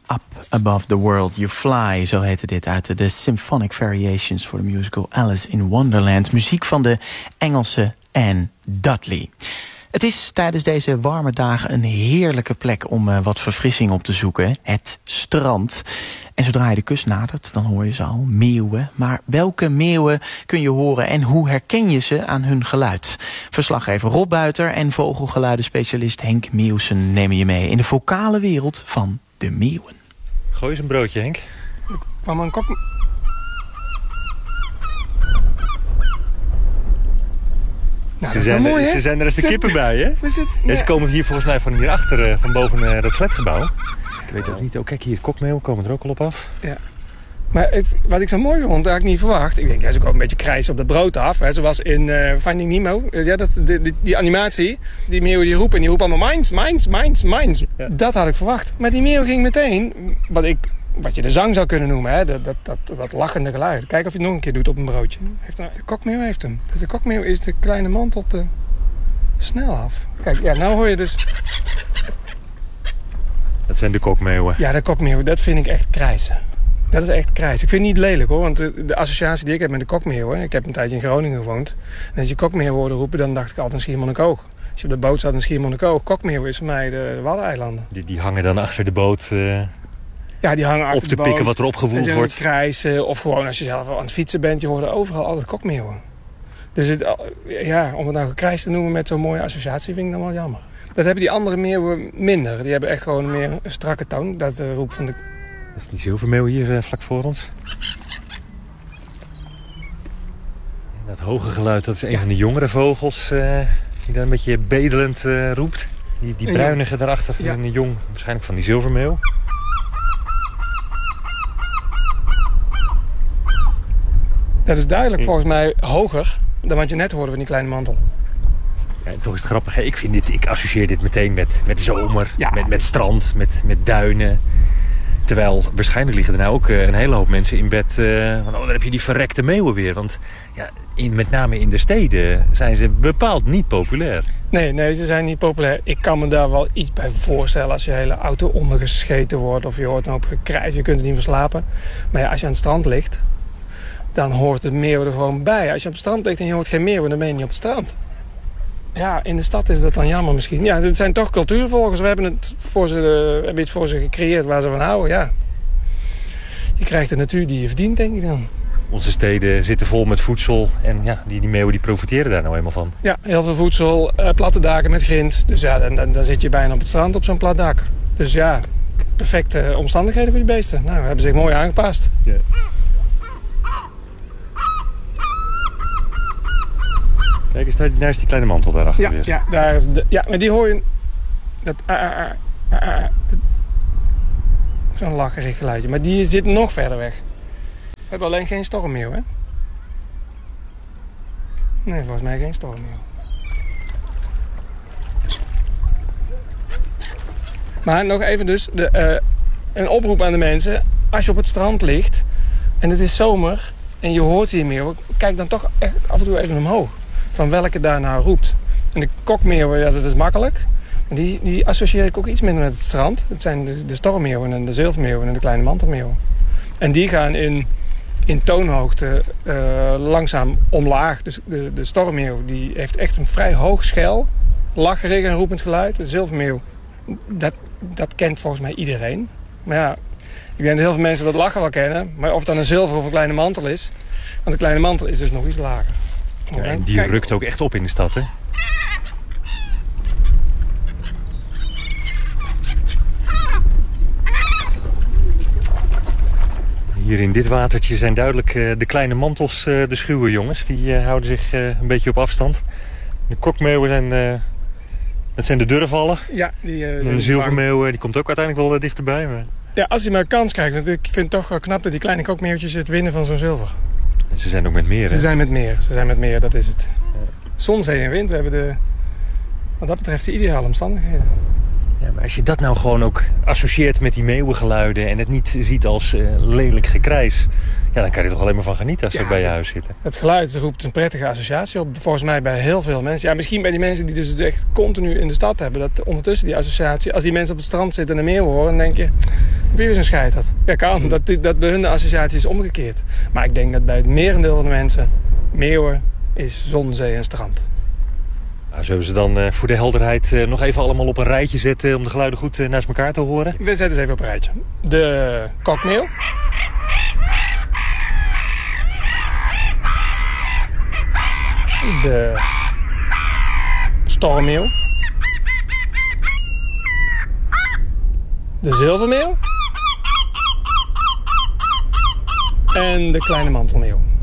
Up Above the World You Fly, zo heette dit uit de Symphonic Variations voor de musical Alice in Wonderland. Muziek van de Engelse Anne Dudley. Het is tijdens deze warme dagen een heerlijke plek om wat verfrissing op te zoeken. Het strand. En zodra je de kust nadert, dan hoor je ze al, meeuwen. Maar welke meeuwen kun je horen en hoe herken je ze aan hun geluid? Verslaggever Rob Buiter en vogelgeluidenspecialist Henk Meeuwsen nemen je mee in de vocale wereld van de meeuwen. Gooi eens een broodje, Henk. Ik kwam een kop... Nou, ze zijn er eens de kippen bij, hè? Ja, ze komen hier volgens mij van hierachter, van boven dat flatgebouw. Ik weet ook niet. Oh, kijk hier, kokmeeuwen komen er ook al op af. Ja. Maar wat ik zo mooi vond, dat had ik niet verwacht. Ik denk, ze komen een beetje krijs op dat brood af. Hè. Zoals in Finding Nemo. Ja, die animatie, die meeuwen die roepen allemaal mines, mines, mines, mines. Ja. Dat had ik verwacht. Maar die meeuw ging meteen, wat je de zang zou kunnen noemen, hè, dat lachende geluid. Kijk of hij het nog een keer doet op een broodje. De kokmeeuw heeft hem. De kokmeeuw is de kleine mantel te snel af. Kijk, ja, nou hoor je dus... Dat zijn de kokmeeuwen. Ja, de kokmeeuwen, dat vind ik echt krijsen. Dat is echt krijs. Ik vind het niet lelijk hoor, want de associatie die ik heb met de kokmeeuwen... Ik heb een tijdje in Groningen gewoond. En als je kokmeeuwen hoorde roepen, dan dacht ik altijd aan Schiermonnikoog. Als je op de boot zat in Schiermonnikoog, kokmeeuwen is voor mij de Waddeneilanden. Die hangen dan achter de boot... Ja, die hangen achter op te pikken wat er opgevoerd wordt. Krijsen, of gewoon als je zelf aan het fietsen bent, je hoort overal altijd kokmeeuwen. Dus om het nou gekrijs te noemen met zo'n mooie associatie vind ik dan wel jammer. Dat hebben die andere meeuwen minder. Die hebben echt gewoon meer een strakke toon. Dat roep van de... Dat is die zilvermeeuw hier vlak voor ons. Dat hoge geluid, dat is een van de jongere vogels die daar een beetje bedelend roept. Die bruinige daarachter, een jong, waarschijnlijk van die zilvermeeuw. Dat is duidelijk volgens mij hoger dan wat je net hoorde van die kleine mantel. Ja, toch is het grappig. Ik associeer dit meteen met zomer, met strand, met duinen. Terwijl waarschijnlijk liggen er nou ook een hele hoop mensen in bed van... daar heb je die verrekte meeuwen weer. Want met name in de steden zijn ze bepaald niet populair. Nee, ze zijn niet populair. Ik kan me daar wel iets bij voorstellen als je hele auto ondergescheten wordt... of je hoort een hoop gekrijs, je kunt er niet van slapen. Maar ja, als je aan het strand ligt, dan hoort het meeuwen er gewoon bij. Als je op het strand ligt en je hoort geen meeuwen, dan ben je niet op het strand. Ja, in de stad is dat dan jammer misschien. Ja, het zijn toch cultuurvolgers. We hebben het voor ze gecreëerd waar ze van houden, ja. Je krijgt de natuur die je verdient, denk ik dan. Onze steden zitten vol met voedsel en die meeuwen die profiteren daar nou eenmaal van. Ja, heel veel voedsel, platte daken met grind. Dus ja, dan zit je bijna op het strand op zo'n plat dak. Dus ja, perfecte omstandigheden voor die beesten. Nou, hebben zich mooi aangepast. Ja. Kijk eens, daar is die kleine mantel daarachter weer. Ja, daar is maar die hoor je... Zo'n lacherig geluidje. Maar die zit nog verder weg. We hebben alleen geen stormmeeuw, hè? Nee, volgens mij geen stormmeeuw. Maar nog even dus, een oproep aan de mensen. Als je op het strand ligt en het is zomer en je hoort die meeuw, kijk dan toch echt af en toe even omhoog. Van welke daar nou roept. En de kokmeeuwen, dat is makkelijk. Maar die associeer ik ook iets minder met het strand. Het zijn de stormmeeuwen en de zilvermeeuwen en de kleine mantelmeeuwen. En die gaan in toonhoogte langzaam omlaag. Dus de stormmeeuw die heeft echt een vrij hoog schel. Lacherig en roepend geluid. De zilvermeeuw, dat kent volgens mij iedereen. Maar ja, ik denk dat heel veel mensen dat lachen wel kennen. Maar of het dan een zilver of een kleine mantel is. Want de kleine mantel is dus nog iets lager. Ja, en die rukt ook echt op in de stad, hè? Hier in dit watertje zijn duidelijk de kleine mantels de schuwe jongens. Die houden zich een beetje op afstand. De kokmeeuwen zijn de durvallen. Ja, en de zilvermeeuw die komt ook uiteindelijk wel dichterbij. Maar... Ja, als hij maar kans krijgt. Want ik vind het toch wel knap dat die kleine kokmeeuwtjes het winnen van zo'n zilver. En ze zijn ook met meer, hè? Ze zijn met meer, dat is het. Ja. Zon, zee en wind. We hebben wat dat betreft de ideale omstandigheden. Ja, maar als je dat nou gewoon ook associeert met die meeuwengeluiden... en het niet ziet als lelijk gekrijs... ja, dan kan je er toch alleen maar van genieten als ze bij je huis zitten. Het geluid roept een prettige associatie op. Volgens mij bij heel veel mensen. Ja, misschien bij die mensen die dus echt continu in de stad hebben. Dat ondertussen die associatie... Als die mensen op het strand zitten en een meeuw horen... dan denk je, heb je weer zo'n scheid dat? Ja, kan. Dat bij hun de associatie is omgekeerd. Maar ik denk dat bij het merendeel van de mensen... meeuwen is zon, zee en strand. Nou, zullen we ze dan voor de helderheid nog even allemaal op een rijtje zetten... om de geluiden goed naast elkaar te horen? We zetten ze even op een rijtje. De kokmeeuw. De stormmeeuw. De zilvermeeuw. En de kleine mantelmeeuw.